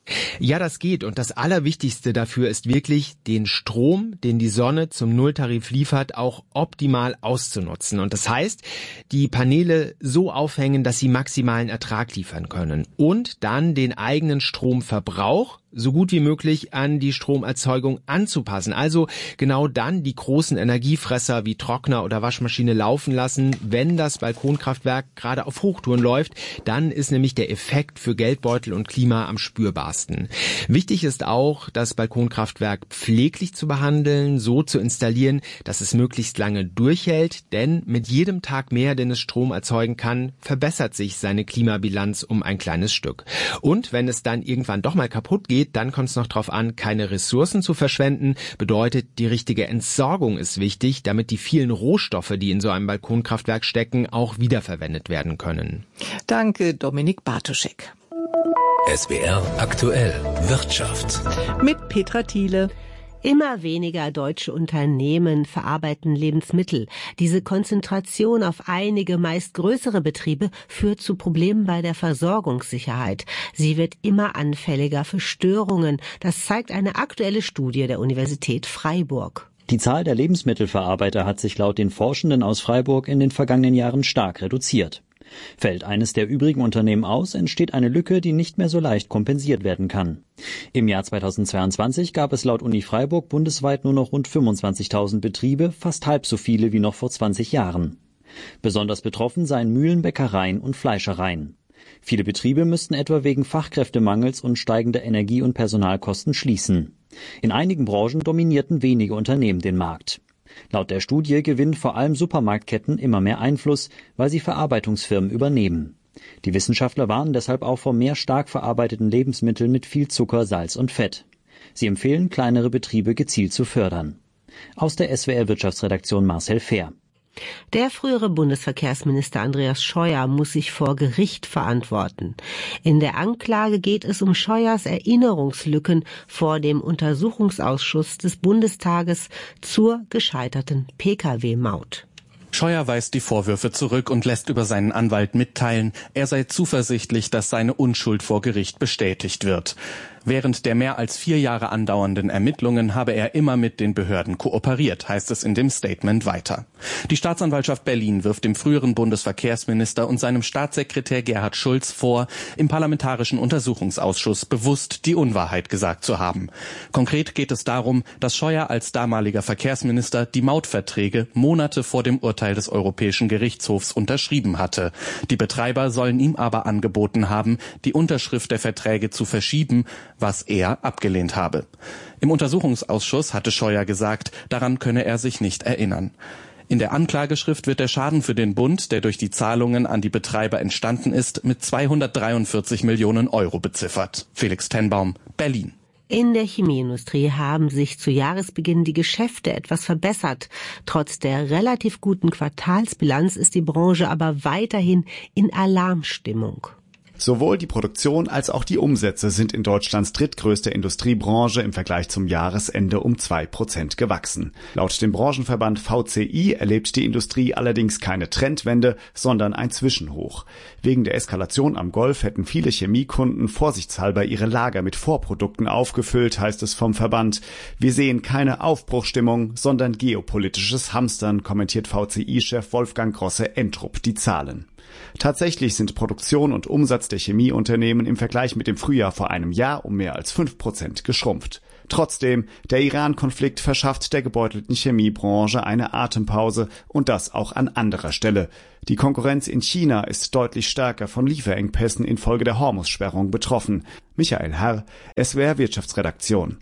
Ja, das geht. Und das Allerwichtigste dafür ist wirklich, den Strom, den die Sonne zum Nulltarif liefert, auch optimal auszunutzen. Und das heißt, die Paneele so aufhängen, dass sie maximalen Ertrag liefern können. Und dann den eigenen Stromverbrauch so gut wie möglich an die Stromerzeugung anzupassen. Also genau dann die großen Energiefresser wie Trockner oder Waschmaschine laufen lassen, wenn das Balkonkraftwerk gerade auf Hochtouren läuft. Dann ist nämlich der Effekt für Geldbeutel und Klima am spürbarsten. Wichtig ist auch, das Balkonkraftwerk pfleglich zu behandeln, so zu installieren, dass es möglichst lange durchhält, denn mit jedem Tag mehr, den es Strom erzeugen kann, verbessert sich seine Klimabilanz um ein kleines Stück. Und wenn es dann irgendwann doch mal kaputt geht, dann kommt es noch darauf an, keine Ressourcen zu verschwenden. Bedeutet, die richtige Entsorgung ist wichtig, damit die vielen Rohstoffe, die in so einem Balkonkraftwerk stecken, auch wiederverwendet werden können. Danke, Dominik Bartoschek. S W R aktuell Wirtschaft. Mit Petra Thiele. Immer weniger deutsche Unternehmen verarbeiten Lebensmittel. Diese Konzentration auf einige, meist größere Betriebe führt zu Problemen bei der Versorgungssicherheit. Sie wird immer anfälliger für Störungen. Das zeigt eine aktuelle Studie der Universität Freiburg. Die Zahl der Lebensmittelverarbeiter hat sich laut den Forschenden aus Freiburg in den vergangenen Jahren stark reduziert. Fällt eines der übrigen Unternehmen aus, entsteht eine Lücke, die nicht mehr so leicht kompensiert werden kann. Im Jahr zweitausendzweiundzwanzig gab es laut Uni Freiburg bundesweit nur noch rund fünfundzwanzigtausend Betriebe, fast halb so viele wie noch vor zwanzig Jahren. Besonders betroffen seien Mühlen, Bäckereien und Fleischereien. Viele Betriebe müssten etwa wegen Fachkräftemangels und steigender Energie- und Personalkosten schließen. In einigen Branchen dominierten wenige Unternehmen den Markt. Laut der Studie gewinnen vor allem Supermarktketten immer mehr Einfluss, weil sie Verarbeitungsfirmen übernehmen. Die Wissenschaftler warnen deshalb auch vor mehr stark verarbeiteten Lebensmitteln mit viel Zucker, Salz und Fett. Sie empfehlen, kleinere Betriebe gezielt zu fördern. Aus der S W R Wirtschaftsredaktion Marcel Fehr. Der frühere Bundesverkehrsminister Andreas Scheuer muss sich vor Gericht verantworten. In der Anklage geht es um Scheuers Erinnerungslücken vor dem Untersuchungsausschuss des Bundestages zur gescheiterten Pkw-Maut. Scheuer weist die Vorwürfe zurück und lässt über seinen Anwalt mitteilen, er sei zuversichtlich, dass seine Unschuld vor Gericht bestätigt wird. Während der mehr als vier Jahre andauernden Ermittlungen habe er immer mit den Behörden kooperiert, heißt es in dem Statement weiter. Die Staatsanwaltschaft Berlin wirft dem früheren Bundesverkehrsminister und seinem Staatssekretär Gerhard Schulz vor, im Parlamentarischen Untersuchungsausschuss bewusst die Unwahrheit gesagt zu haben. Konkret geht es darum, dass Scheuer als damaliger Verkehrsminister die Mautverträge Monate vor dem Urteil des Europäischen Gerichtshofs unterschrieben hatte. Die Betreiber sollen ihm aber angeboten haben, die Unterschrift der Verträge zu verschieben, was er abgelehnt habe. Im Untersuchungsausschuss hatte Scheuer gesagt, daran könne er sich nicht erinnern. In der Anklageschrift wird der Schaden für den Bund, der durch die Zahlungen an die Betreiber entstanden ist, mit zweihundertdreiundvierzig Millionen Euro beziffert. Felix Tenbaum, Berlin. In der Chemieindustrie haben sich zu Jahresbeginn die Geschäfte etwas verbessert. Trotz der relativ guten Quartalsbilanz ist die Branche aber weiterhin in Alarmstimmung. Sowohl die Produktion als auch die Umsätze sind in Deutschlands drittgrößte Industriebranche im Vergleich zum Jahresende um zwei Prozent gewachsen. Laut dem Branchenverband V C I erlebt die Industrie allerdings keine Trendwende, sondern ein Zwischenhoch. Wegen der Eskalation am Golf hätten viele Chemiekunden vorsichtshalber ihre Lager mit Vorprodukten aufgefüllt, heißt es vom Verband. Wir sehen keine Aufbruchstimmung, sondern geopolitisches Hamstern, kommentiert V C I-Chef Wolfgang Grosse-Entrup die Zahlen. Tatsächlich sind Produktion und Umsatz der Chemieunternehmen im Vergleich mit dem Frühjahr vor einem Jahr um mehr als fünf Prozent geschrumpft. Trotzdem, der Iran-Konflikt verschafft der gebeutelten Chemiebranche eine Atempause und das auch an anderer Stelle. Die Konkurrenz in China ist deutlich stärker von Lieferengpässen infolge der Hormuz-Sperrung betroffen. Michael Herr, S W R Wirtschaftsredaktion.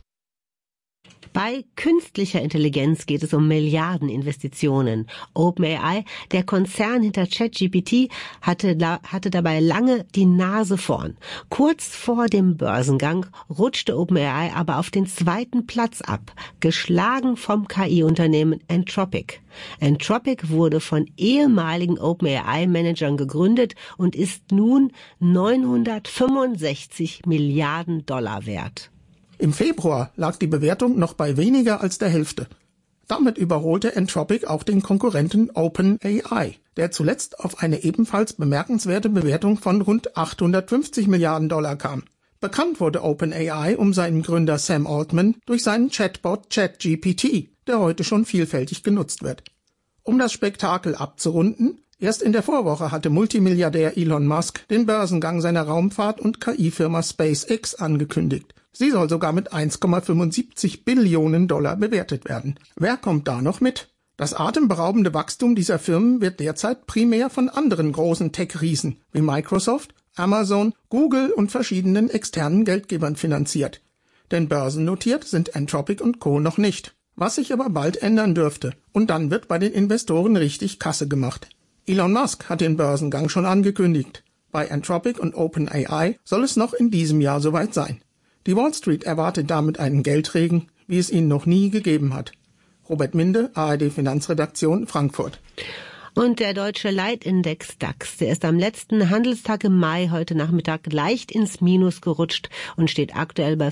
Bei künstlicher Intelligenz geht es um Milliardeninvestitionen. OpenAI, der Konzern hinter ChatGPT, hatte, da, hatte dabei lange die Nase vorn. Kurz vor dem Börsengang rutschte OpenAI aber auf den zweiten Platz ab, geschlagen vom K I-Unternehmen Anthropic. Anthropic wurde von ehemaligen OpenAI-Managern gegründet und ist nun neunhundertfünfundsechzig Milliarden Dollar wert. Im Februar lag die Bewertung noch bei weniger als der Hälfte. Damit überholte Anthropic auch den Konkurrenten OpenAI, der zuletzt auf eine ebenfalls bemerkenswerte Bewertung von rund achthundertfünfzig Milliarden Dollar kam. Bekannt wurde OpenAI um seinen Gründer Sam Altman durch seinen Chatbot ChatGPT, der heute schon vielfältig genutzt wird. Um das Spektakel abzurunden, erst in der Vorwoche hatte Multimilliardär Elon Musk den Börsengang seiner Raumfahrt- und K I-Firma SpaceX angekündigt. Sie soll sogar mit eins Komma fünfundsiebzig Billionen Dollar bewertet werden. Wer kommt da noch mit? Das atemberaubende Wachstum dieser Firmen wird derzeit primär von anderen großen Tech-Riesen wie Microsoft, Amazon, Google und verschiedenen externen Geldgebern finanziert. Denn börsennotiert sind Anthropic und Co. noch nicht. Was sich aber bald ändern dürfte. Und dann wird bei den Investoren richtig Kasse gemacht. Elon Musk hat den Börsengang schon angekündigt. Bei Anthropic und OpenAI soll es noch in diesem Jahr soweit sein. Die Wall Street erwartet damit einen Geldregen, wie es ihn noch nie gegeben hat. Robert Minde, A R D Finanzredaktion, Frankfurt. Und der deutsche Leitindex DAX, der ist am letzten Handelstag im Mai heute Nachmittag leicht ins Minus gerutscht und steht aktuell bei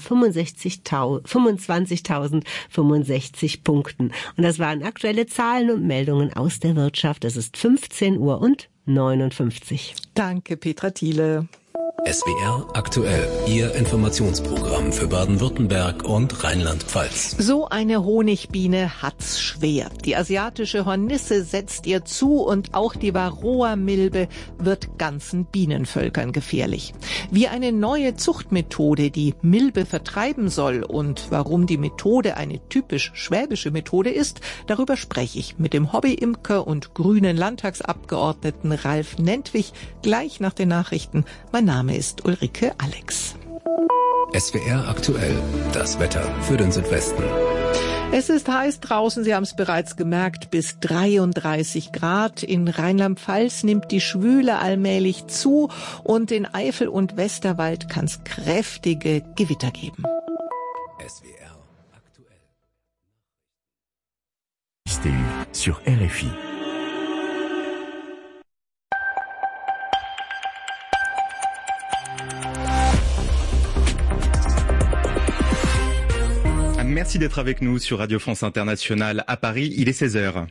fünfundzwanzigtausendfünfundsechzig Punkten. Und das waren aktuelle Zahlen und Meldungen aus der Wirtschaft. Es ist fünfzehn Uhr und neunundfünfzig. Danke, Petra Thiele. S W R aktuell, Ihr Informationsprogramm für Baden-Württemberg und Rheinland-Pfalz. So eine Honigbiene hat's schwer. Die asiatische Hornisse setzt ihr zu und auch die Varroa-Milbe wird ganzen Bienenvölkern gefährlich. Wie eine neue Zuchtmethode die Milbe vertreiben soll und warum die Methode eine typisch schwäbische Methode ist, darüber spreche ich mit dem Hobbyimker und grünen Landtagsabgeordneten Ralf Nentwich gleich nach den Nachrichten. Mein Name ist Ulrike Alex. S W R aktuell, das Wetter für den Südwesten. Es ist heiß draußen, Sie haben es bereits gemerkt, bis dreiunddreißig Grad. In Rheinland-Pfalz nimmt die Schwüle allmählich zu und in Eifel und Westerwald kann es kräftige Gewitter geben. S W R aktuell. Sur R F I. Merci d'être avec nous sur Radio France Internationale à Paris. Il est seize heures.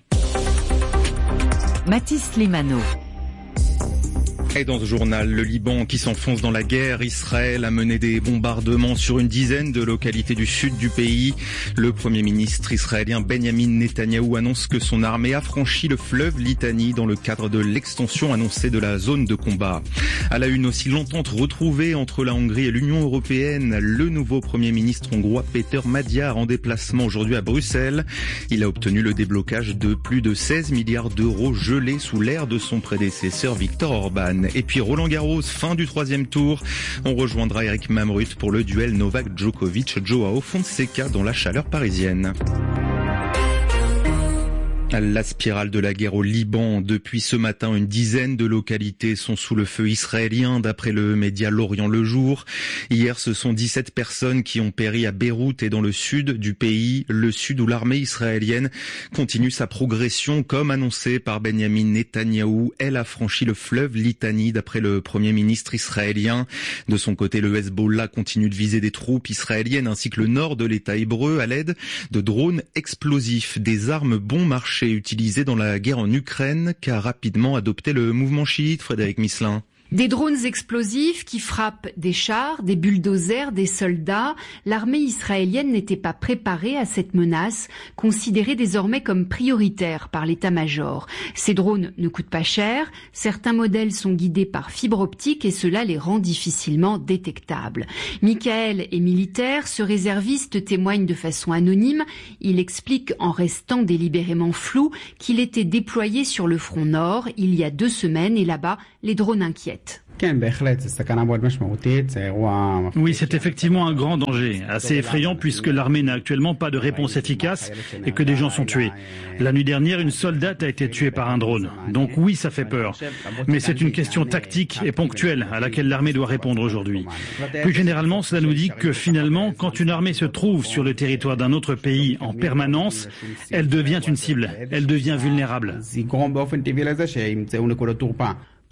Mathis Limano. Et dans ce journal, le Liban qui s'enfonce dans la guerre, Israël a mené des bombardements sur une dizaine de localités du sud du pays. Le Premier ministre israélien Benjamin Netanyahou annonce que son armée a franchi le fleuve Litani dans le cadre de l'extension annoncée de la zone de combat. À la une aussi, l'entente retrouvée entre la Hongrie et l'Union européenne. Le nouveau Premier ministre hongrois Péter Magyar en déplacement aujourd'hui à Bruxelles. Il a obtenu le déblocage de plus de seize milliards d'euros gelés sous l'ère de son prédécesseur Viktor Orban. Et puis Roland Garros, fin du troisième tour. On rejoindra Eric Mamrut pour le duel Novak Djokovic-Joao Fonseca dans la chaleur parisienne. La spirale de la guerre au Liban. Depuis ce matin, une dizaine de localités sont sous le feu israélien, d'après le média L'Orient le Jour. Hier, ce sont dix-sept personnes qui ont péri à Beyrouth et dans le sud du pays, le sud où l'armée israélienne continue sa progression, comme annoncé par Benjamin Netanyahou. Elle a franchi le fleuve Litani, d'après le premier ministre israélien. De son côté, le Hezbollah continue de viser des troupes israéliennes ainsi que le nord de l'État hébreu à l'aide de drones explosifs, des armes bon marché utilisé dans la guerre en Ukraine qu'a rapidement adopté le mouvement chiite. Frédéric Misselin. Des drones explosifs qui frappent des chars, des bulldozers, des soldats. L'armée israélienne n'était pas préparée à cette menace, considérée désormais comme prioritaire par l'état-major. Ces drones ne coûtent pas cher. Certains modèles sont guidés par fibre optique et cela les rend difficilement détectables. Michael est militaire. Ce réserviste témoigne de façon anonyme. Il explique, en restant délibérément flou, qu'il était déployé sur le front nord il y a deux semaines et là-bas, les drones inquiètent. Oui, c'est effectivement un grand danger, assez effrayant puisque l'armée n'a actuellement pas de réponse efficace et que des gens sont tués. La nuit dernière, une soldate a été tuée par un drone. Donc oui, ça fait peur. Mais c'est une question tactique et ponctuelle à laquelle l'armée doit répondre aujourd'hui. Plus généralement, cela nous dit que finalement, quand une armée se trouve sur le territoire d'un autre pays en permanence, elle devient une cible, elle devient vulnérable.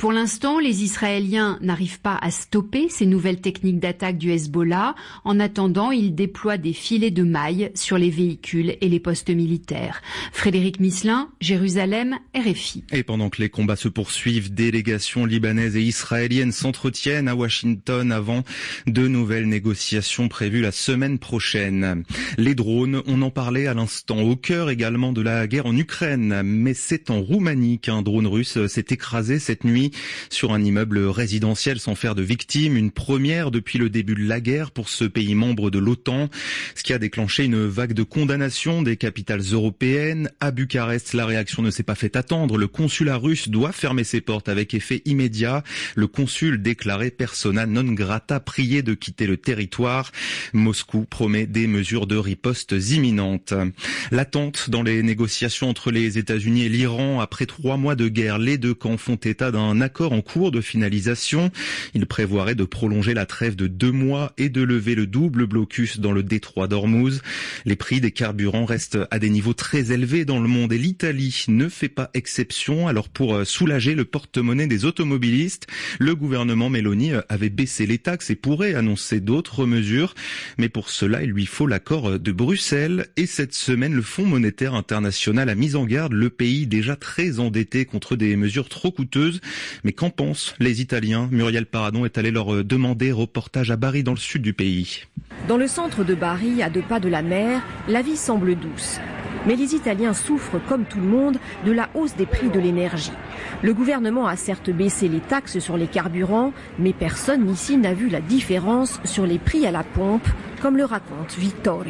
Pour l'instant, les Israéliens n'arrivent pas à stopper ces nouvelles techniques d'attaque du Hezbollah. En attendant, ils déploient des filets de mailles sur les véhicules et les postes militaires. Frédéric Misselin, Jérusalem, R F I. Et pendant que les combats se poursuivent, délégations libanaises et israéliennes s'entretiennent à Washington avant de nouvelles négociations prévues la semaine prochaine. Les drones, on en parlait à l'instant, au cœur également de la guerre en Ukraine. Mais c'est en Roumanie qu'un drone russe s'est écrasé cette nuit sur un immeuble résidentiel sans faire de victimes. Une première depuis le début de la guerre pour ce pays membre de l'OTAN, ce qui a déclenché une vague de condamnation des capitales européennes. À Bucarest, la réaction ne s'est pas fait attendre. Le consulat russe doit fermer ses portes avec effet immédiat. Le consul déclaré persona non grata, prié de quitter le territoire. Moscou promet des mesures de riposte imminentes. L'attente dans les négociations entre les États-Unis et l'Iran. Après trois mois de guerre, les deux camps font état d'un accord en cours de finalisation. Il prévoirait de prolonger la trêve de deux mois et de lever le double blocus dans le détroit d'Ormuz. Les prix des carburants restent à des niveaux très élevés dans le monde et l'Italie ne fait pas exception. Alors pour soulager le porte-monnaie des automobilistes, le gouvernement Meloni avait baissé les taxes et pourrait annoncer d'autres mesures. Mais pour cela, il lui faut l'accord de Bruxelles. Et cette semaine, le Fonds monétaire international a mis en garde le pays déjà très endetté contre des mesures trop coûteuses. Mais qu'en pensent les Italiens? Muriel Paradon est allée leur demander. Reportage à Bari dans le sud du pays. Dans le centre de Bari, à deux pas de la mer, la vie semble douce. Mais les Italiens souffrent, comme tout le monde, de la hausse des prix de l'énergie. Le gouvernement a certes baissé les taxes sur les carburants, mais personne ici n'a vu la différence sur les prix à la pompe, comme le raconte Vittorio.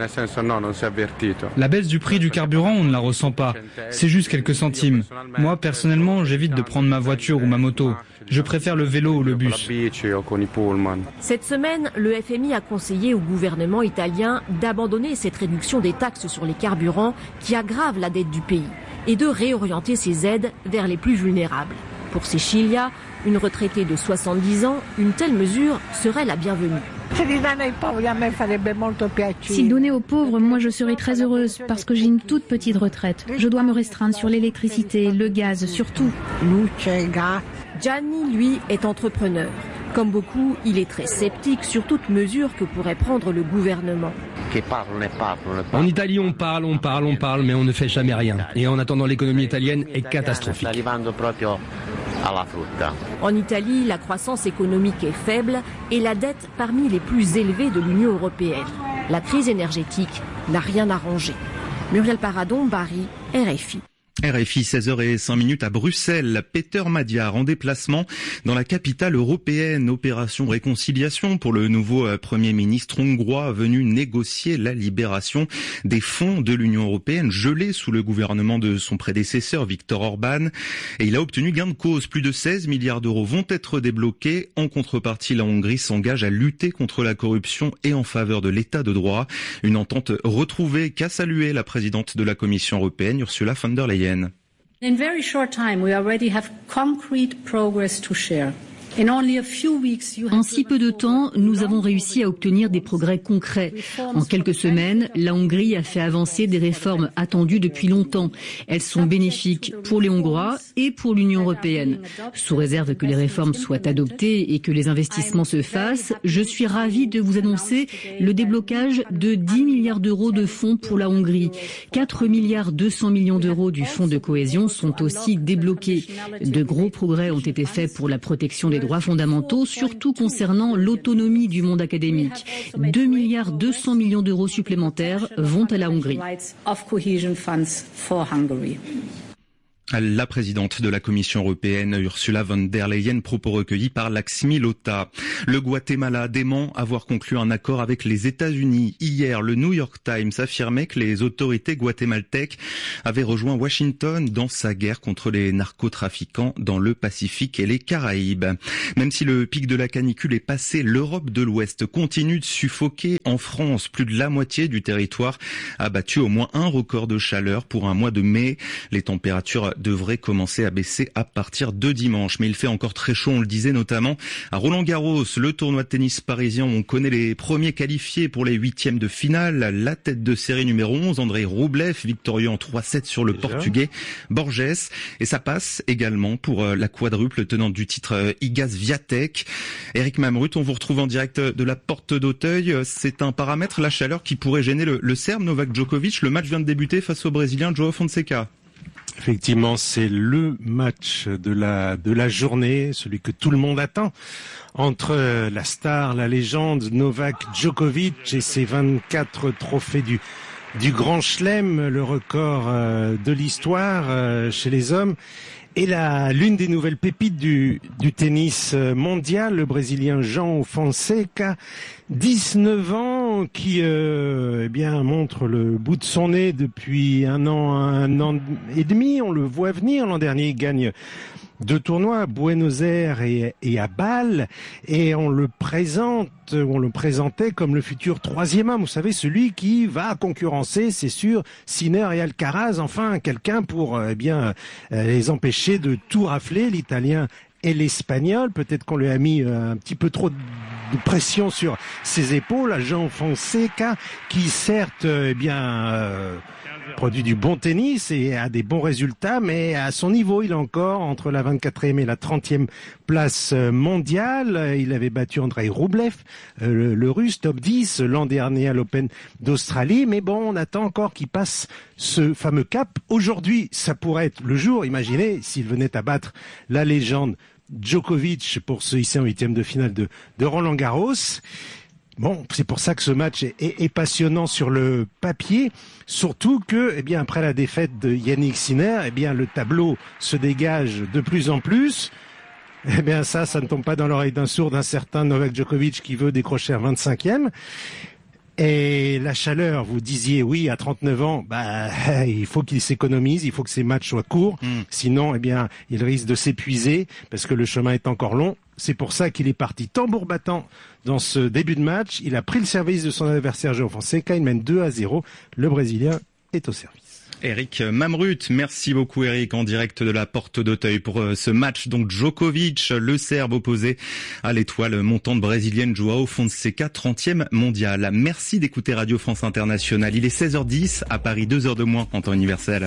La baisse du prix du carburant, on ne la ressent pas. C'est juste quelques centimes. Moi, personnellement, j'évite de prendre ma voiture ou ma moto. Je préfère le vélo ou le bus. Cette semaine, le F M I a conseillé au gouvernement italien d'abandonner cette réduction des taxes sur les carburants qui aggrave la dette du pays et de réorienter ses aides vers les plus vulnérables. Pour Cecilia, une retraitée de soixante-dix ans, une telle mesure serait la bienvenue. S'ils donnaient aux pauvres, moi je serais très heureuse parce que j'ai une toute petite retraite. Je dois me restreindre sur l'électricité, le gaz, surtout. Gianni, lui, est entrepreneur. Comme beaucoup, il est très sceptique sur toute mesure que pourrait prendre le gouvernement. En Italie, on parle, on parle, on parle, mais on ne fait jamais rien. Et en attendant, l'économie italienne est catastrophique. En Italie, la croissance économique est faible et la dette parmi les plus élevées de l'Union européenne. La crise énergétique n'a rien arrangé. Muriel Paradon, Bari, R F I. R F I, seize heures zéro cinq à Bruxelles. Peter Madiar en déplacement dans la capitale européenne. Opération réconciliation pour le nouveau Premier ministre hongrois venu négocier la libération des fonds de l'Union européenne gelés sous le gouvernement de son prédécesseur Viktor Orban. Et il a obtenu gain de cause. Plus de seize milliards d'euros vont être débloqués. En contrepartie, la Hongrie s'engage à lutter contre la corruption et en faveur de l'état de droit. Une entente retrouvée qu'a salué la présidente de la Commission européenne, Ursula von der Leyen. In very short time, we already have concrete progress to share. En si peu de temps, nous avons réussi à obtenir des progrès concrets. En quelques semaines, la Hongrie a fait avancer des réformes attendues depuis longtemps. Elles sont bénéfiques pour les Hongrois et pour l'Union européenne. Sous réserve que les réformes soient adoptées et que les investissements se fassent, je suis ravie de vous annoncer le déblocage de dix milliards d'euros de fonds pour la Hongrie. quatre milliards deux cents millions d'euros du fonds de cohésion sont aussi débloqués. De gros progrès ont été faits pour la protection des droits fondamentaux, surtout concernant l'autonomie du monde académique. deux milliards deux cents millions d'euros supplémentaires vont à la Hongrie. La présidente de la Commission européenne, Ursula von der Leyen, propos recueillis par Laxmi Lotta. Le Guatemala dément avoir conclu un accord avec les États-Unis. Hier, le New York Times affirmait que les autorités guatémaltèques avaient rejoint Washington dans sa guerre contre les narcotrafiquants dans le Pacifique et les Caraïbes. Même si le pic de la canicule est passé, l'Europe de l'Ouest continue de suffoquer. En France, plus de la moitié du territoire a battu au moins un record de chaleur pour un mois de mai. Les températures devrait commencer à baisser à partir de dimanche. Mais il fait encore très chaud, on le disait notamment à Roland-Garros, le tournoi de tennis parisien. On connaît les premiers qualifiés pour les huitièmes de finale. La tête de série numéro onze, Andrei Rublev, victorieux en trois sept sur le Déjà. Portugais Borges. Et ça passe également pour la quadruple tenante du titre Iga Swiatek. Eric Mamrut, on vous retrouve en direct de la Porte d'Auteuil. C'est un paramètre, la chaleur, qui pourrait gêner le, le Serbe Novak Djokovic. Le match vient de débuter face au Brésilien Joao Fonseca. Effectivement, c'est le match de la de la journée, celui que tout le monde attend, entre la star, la légende Novak Djokovic et ses vingt-quatre trophées du du Grand Chelem, le record euh, de l'histoire euh, chez les hommes. Et la, l'une des nouvelles pépites du, du tennis mondial, le Brésilien João Fonseca, dix-neuf ans, qui euh, eh bien montre le bout de son nez depuis un an, un an et demi. On le voit venir. L'an dernier, il gagne deux tournois à Buenos Aires et, et à Bâle, et on le présente, on le présentait comme le futur troisième homme. Vous savez, celui qui va concurrencer, c'est sûr, Sinner et Alcaraz. Enfin, quelqu'un pour eh bien euh, les empêcher de tout rafler, l'Italien et l'Espagnol. Peut-être qu'on lui a mis euh, un petit peu trop de pression sur ses épaules, à João Fonseca, qui certes, eh bien. Euh, produit du bon tennis et a des bons résultats, mais à son niveau, il est encore entre la vingt-quatrième et la trentième place mondiale. Il avait battu Andrei Rublev, le, le russe, top dix l'an dernier à l'Open d'Australie, mais bon, on attend encore qu'il passe ce fameux cap. Aujourd'hui, ça pourrait être le jour, imaginez, s'il venait à battre la légende Djokovic pour se hisser en huitième de finale de, de Roland-Garros. Bon, c'est pour ça que ce match est, est, est passionnant sur le papier, surtout que, eh bien, après la défaite de Yannick Sinner, eh bien, le tableau se dégage de plus en plus. Eh bien, ça, ça ne tombe pas dans l'oreille d'un sourd d'un certain Novak Djokovic qui veut décrocher un vingt-cinquième. Et la chaleur, vous disiez oui, à trente-neuf ans, bah, il faut qu'il s'économise, il faut que ces matchs soient courts, mmh. sinon, eh bien, il risque de s'épuiser parce que le chemin est encore long. C'est pour ça qu'il est parti tambour battant dans ce début de match. Il a pris le service de son adversaire João Fonseca, il mène deux à zéro. Le Brésilien est au service. Eric Mamrut, merci beaucoup Eric, en direct de la Porte d'Auteuil pour ce match. Donc Djokovic, le Serbe opposé à l'étoile montante brésilienne Joao Fonseca, trentième mondial. Merci d'écouter Radio France Internationale. Il est seize heures dix à Paris, deux heures de moins en temps universel.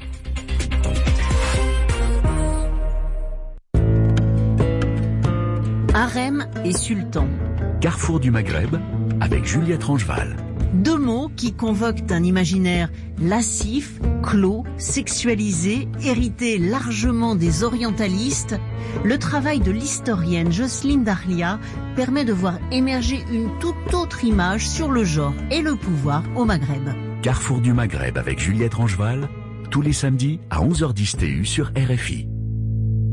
Harem et sultan. Carrefour du Maghreb avec Juliette Rangeval. Deux mots qui convoquent un imaginaire lascif, clos, sexualisé, hérité largement des orientalistes. Le travail de l'historienne Jocelyne Dahlia permet de voir émerger une toute autre image sur le genre et le pouvoir au Maghreb. Carrefour du Maghreb avec Juliette Rangeval, tous les samedis à onze heures dix T U sur R F I.